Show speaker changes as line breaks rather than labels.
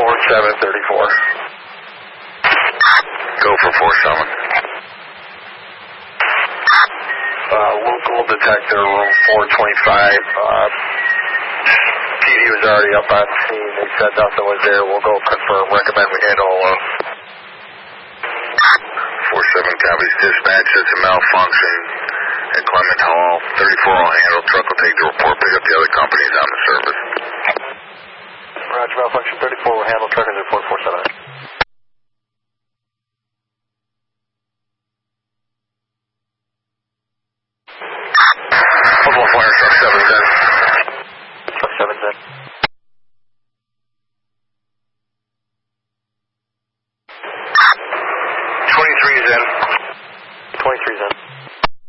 4734.
Go for 47.
Local detector, room 425. PD was already up on scene. They said nothing was there. We'll go confirm. Recommend we handle alone.
47 copies. Dispatch, it's a malfunction at Clement Hall. 34 will handle. Truck will take the report. Pick up the other companies on the service.
Roger, malfunction 34 will handle. Truck is report 47.
Football flyer, truck 710.
Truck 710.